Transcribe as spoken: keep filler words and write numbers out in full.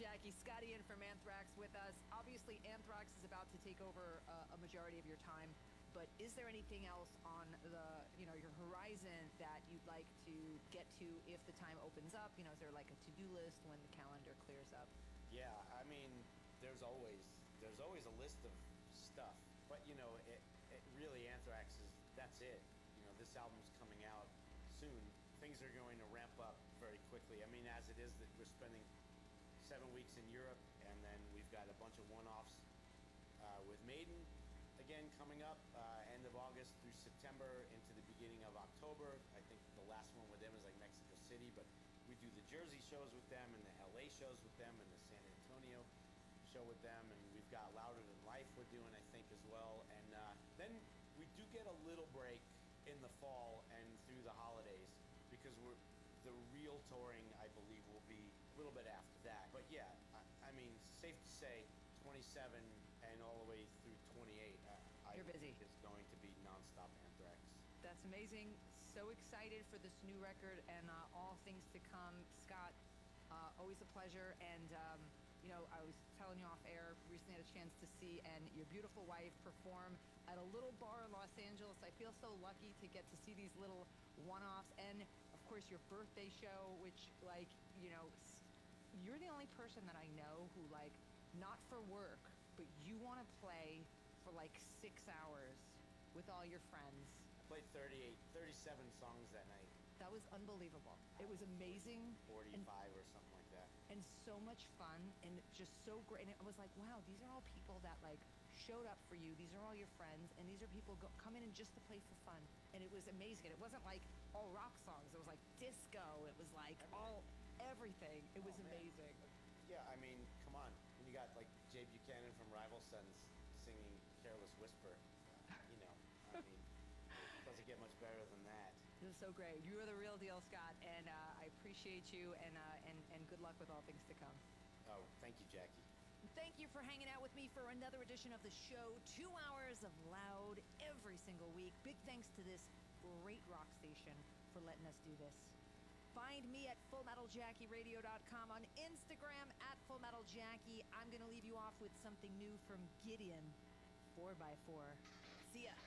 Jackie. Scotty in from Anthrax with us. Obviously, Anthrax is about to take over uh, a majority of your time, but is there anything else on the, you know, your horizon that you'd like to get to if the time opens up? You know, is there like a to-do list when the calendar clears up? Yeah, I mean, there's always there's always a list of stuff, but you know, it, it really Anthrax is that's it. You know, this album's coming out soon. Things are going to ramp up very quickly. I mean, as it is that we're spending seven weeks in Europe, and then we've got a bunch of one-offs uh, with Maiden again coming up uh, end of August through September into the beginning of October. I think the last one with them is like Mexico City, but we do the Jersey shows with them and the L A shows with them and the San Antonio show with them, and we've got Louder Than Life we're doing, I think, as well. And uh, then we do get a little break in the fall and through the holidays because we're the real touring, I believe, will be a little bit after that. But yeah, I, I mean, safe to say, twenty-seven and all the way through twenty-eight, uh, I You're busy. think is going to be nonstop Anthrax. That's amazing. So excited for this new record and uh, all things to come. Scott, uh, always a pleasure. And, um, you know, I was telling you off air, recently had a chance to see and your beautiful wife perform at a little bar in Los Angeles. I feel so lucky to get to see these little one-offs. And, of course, your birthday show, which, like, you know, you're the only person that I know who, like, not for work, but you want to play for, like, six hours with all your friends. Played thirty-eight, thirty-seven songs that night. That was unbelievable. It was amazing. forty-five or something like that. And so much fun and just so great. And I was like, wow, these are all people that like showed up for you. These are all your friends. And these are people go, coming in just to play for fun. And it was amazing. And it wasn't like all rock songs. It was like disco. It was like all, everything. It was Oh, man. amazing. Yeah, I mean, come on. When you got like Jay Buchanan from Rival Sons singing Careless Whisper, you know, I mean, it doesn't get much better than that. It was so great. You are the real deal, Scott, and uh, I appreciate you, and, uh, and and good luck with all things to come. Oh, thank you, Jackie. Thank you for hanging out with me for another edition of the show. Two hours of loud every single week. Big thanks to this great rock station for letting us do this. Find me at full metal jackie radio dot com, on Instagram at full metal jackie. I'm going to leave you off with something new from Gideon, four by four. See ya.